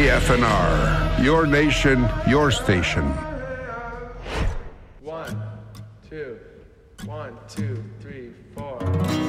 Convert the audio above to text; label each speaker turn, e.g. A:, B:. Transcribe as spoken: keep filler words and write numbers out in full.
A: W F N R, your nation, your station.
B: One, two, one, two, three, four.